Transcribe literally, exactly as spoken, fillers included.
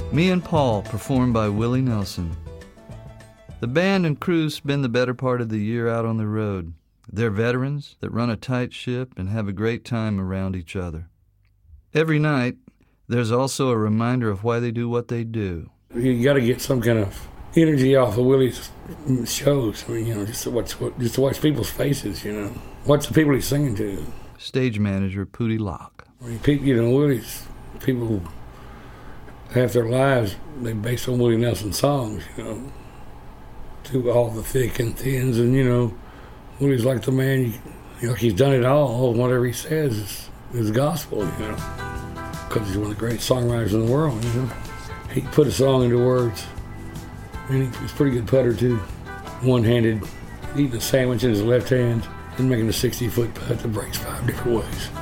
Me and Paul, performed by Willie Nelson. The band and crew spend the better part of the year out on the road. They're veterans that run a tight ship and have a great time around each other. Every night, there's also a reminder of why they do what they do. You got to get some kind of energy off of Willie's shows. I mean, you know, just to watch, just to watch people's faces, you know. Watch the people he's singing to. Stage manager Pootie Locke. I mean, people, you know, Willie's people, half their lives, they base on Willie Nelson songs, you know, through all the thick and thins, and, you know, Willie's like the man, you know, he's done it all. Whatever he says is, is gospel, you know, because he's one of the great songwriters in the world, you know. He put a song into words, and he, he's a pretty good putter, too. One-handed, eating a sandwich in his left hand and making a sixty-foot putt that breaks five different ways.